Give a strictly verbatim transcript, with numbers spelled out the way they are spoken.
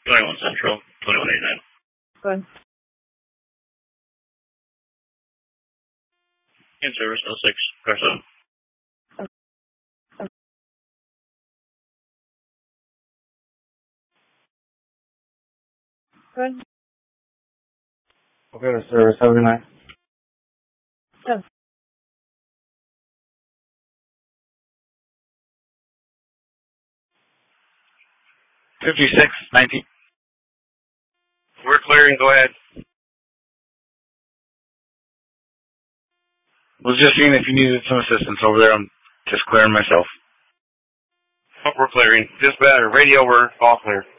twenty-one Central, twenty-one eighty-nine. Go ahead. In service, oh six, car seven. Go ahead. Okay, to service seventy-nine. Yes. fifty-six nineteen. We're clearing, go ahead. Was just seeing if you needed some assistance over there. I'm just clearing myself. Oh, we're clearing. Dispatch, radio, we're all clear.